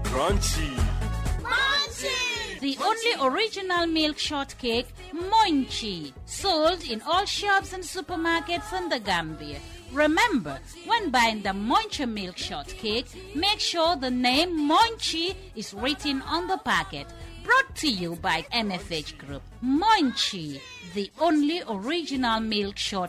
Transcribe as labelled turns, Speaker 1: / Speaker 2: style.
Speaker 1: Crunchy.
Speaker 2: The only original milk shortcake, Moinchi, sold in all shops and supermarkets in the Gambia. Remember, when buying the Moinchi milk shortcake, make sure the name Moinchi is written on the packet. Brought to you by MFH Group. Moinchi, the only original milk shortcake.